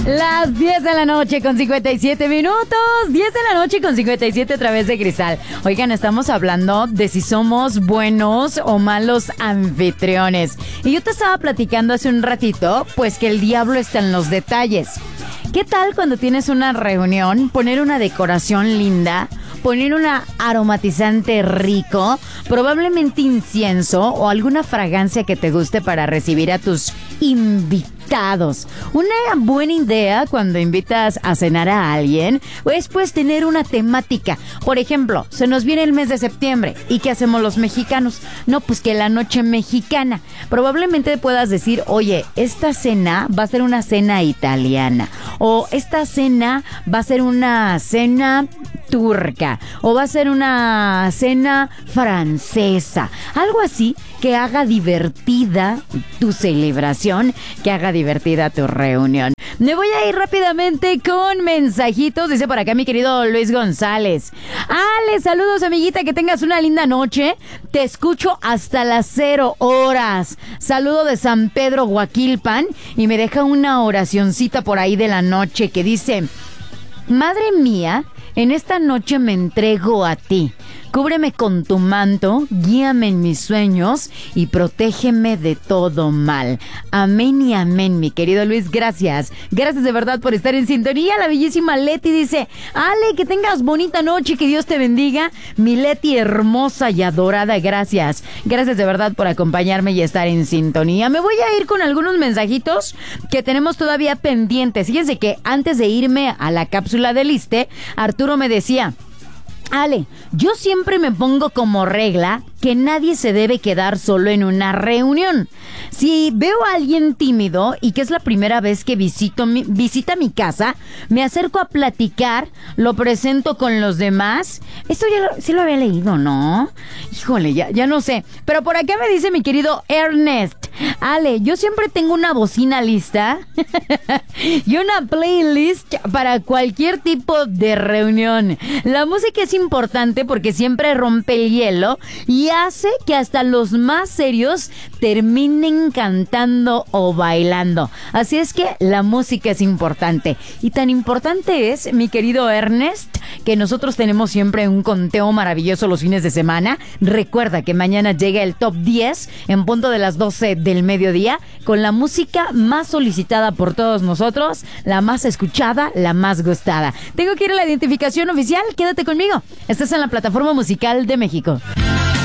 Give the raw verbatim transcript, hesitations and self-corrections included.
Las diez de la noche con cincuenta y siete minutos. diez de la noche con cincuenta y siete a través de Cristal. Oigan, estamos hablando de si somos buenos o malos anfitriones. Y yo te estaba platicando hace un ratito, pues que el diablo está en los detalles. ¿Qué tal cuando tienes una reunión, poner una decoración linda, poner una aromatizante rico, probablemente incienso o alguna fragancia que te guste para recibir a tus invitados? Una buena idea cuando invitas a cenar a alguien es pues tener una temática. Por ejemplo, se nos viene el mes de septiembre. ¿Y qué hacemos los mexicanos? No, pues que la noche mexicana. Probablemente puedas decir, oye, esta cena va a ser una cena italiana. O esta cena va a ser una cena turca. O va a ser una cena francesa. Algo así que haga divertida tu celebración, que haga divertida tu reunión. Me voy a ir rápidamente con mensajitos. Dice por acá mi querido Luis González. Ale, saludos amiguita, que tengas una linda noche. Te escucho hasta las cero horas. Saludo de San Pedro Huaquilpan. Y me deja una oracioncita por ahí de la noche que dice: Madre mía, en esta noche me entrego a ti. Cúbreme con tu manto, guíame en mis sueños y protégeme de todo mal. Amén y amén, mi querido Luis, gracias. Gracias de verdad por estar en sintonía. La bellísima Leti dice: Ale, que tengas bonita noche, que Dios te bendiga. Mi Leti hermosa y adorada, gracias. Gracias de verdad por acompañarme y estar en sintonía. Me voy a ir con algunos mensajitos que tenemos todavía pendientes. Fíjense que antes de irme a la cápsula del Iste, Arturo me decía: Ale, yo siempre me pongo como regla que nadie se debe quedar solo en una reunión. Si veo a alguien tímido y que es la primera vez que visito mi, visita mi casa, me acerco a platicar, lo presento con los demás. Esto ya lo, sí lo había leído, ¿no? Híjole, ya, ya no sé. Pero por acá me dice mi querido Ernest: Ale, yo siempre tengo una bocina lista y una playlist para cualquier tipo de reunión. La música es importante porque siempre rompe el hielo y hace que hasta los más serios terminen cantando o bailando. Así es que la música es importante. Y tan importante es, mi querido Ernest, que nosotros tenemos siempre un conteo maravilloso los fines de semana. Recuerda que mañana llega el top diez en punto de las doce del mediodía con la música más solicitada por todos nosotros, la más escuchada, la más gustada. Tengo que ir a la identificación oficial. Quédate conmigo. Estás en la plataforma musical de México.